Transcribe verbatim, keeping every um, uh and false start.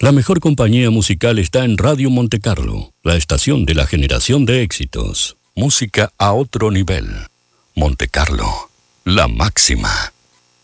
La mejor compañía musical está en Radio Monte Carlo, la estación de la generación de éxitos. Música a otro nivel. Monte Carlo, la máxima.